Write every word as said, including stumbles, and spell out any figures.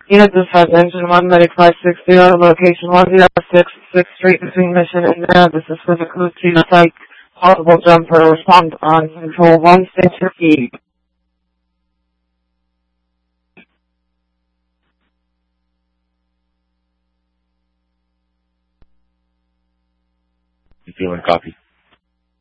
Unit dispatch engine one, medic five six zero, location one zero six sixth Street between Mission and Nav. This is for the Clutino Psych, possible jumper, respond on control one, state your feet. You feeling copy?